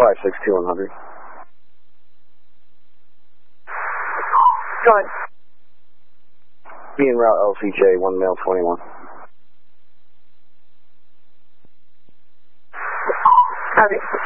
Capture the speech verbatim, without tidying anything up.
five six two one hundred. Go ahead. Be en route L C J, one male twenty-one. Copy.